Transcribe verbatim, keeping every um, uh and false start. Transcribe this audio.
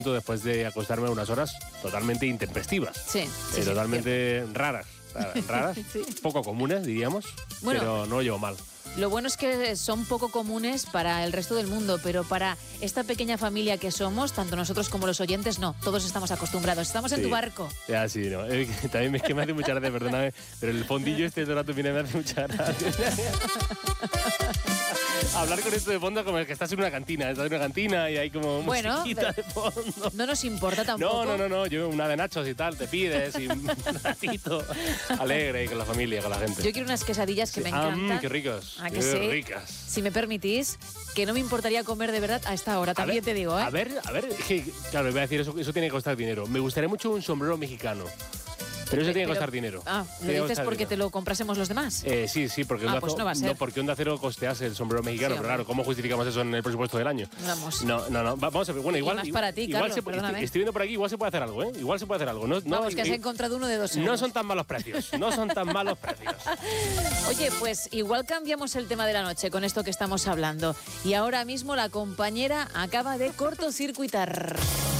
después de acostarme unas horas totalmente intempestivas. Sí, sí, eh, sí, totalmente sí. raras. Raras, sí. poco comunes, diríamos, bueno, pero no lo llevo mal. Lo bueno es que son poco comunes para el resto del mundo, pero para esta pequeña familia que somos, tanto nosotros como los oyentes, no. Todos estamos acostumbrados. Estamos en sí. tu barco. Ya, sí, no. Eh, también es que me hace mucha gracia, perdóname, pero el fondillo este de rato viene me hace mucha gracia. Hablar con esto de fondo como el que estás en una cantina, estás en una cantina y hay como bueno, musiquita de fondo. No nos importa tampoco. No, no, no, no, yo una de nachos y tal, te pides y un ratito alegre y con la familia, con la gente. Yo quiero unas quesadillas que sí. me encantan. Ah, qué ricas. ¿A que qué sí? ricas. Si me permitís, que no me importaría comer de verdad a esta hora, también ver, te digo, ¿eh? A ver, a ver, es que, claro, voy a decir, eso, eso tiene que costar dinero. Me gustaría mucho un sombrero mexicano. Pero eso tiene que costar dinero. Ah, ¿lo dices porque dinero. te lo comprásemos los demás? Eh, sí, sí, porque, ah, onda, pues no, va a ser. no, porque Onda Cero costease el sombrero mexicano. Sí, pero claro, ¿cómo justificamos eso en el presupuesto del año? Vamos. No, no, no. Vamos a ver, bueno, igual. Y más igual, para ti, igual Carlos, se, perdóname. Estoy, estoy viendo por aquí, igual se puede hacer algo, ¿eh? Igual se puede hacer algo. No, no, Vamos, que has encontrado uno de dos euros. No son tan malos precios, no son tan malos precios. Oye, pues igual cambiamos el tema de la noche con esto que estamos hablando. Y ahora mismo la compañera acaba de cortocircuitar.